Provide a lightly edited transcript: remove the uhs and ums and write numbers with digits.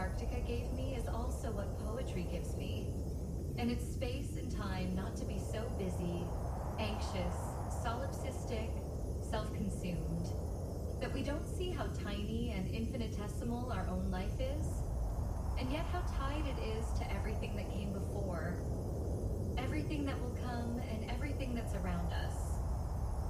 Antarctica gave me is also what poetry gives me. And it's space and time not to be so busy, anxious, solipsistic, self-consumed, that we don't see how tiny and infinitesimal our own life is, and yet how tied it is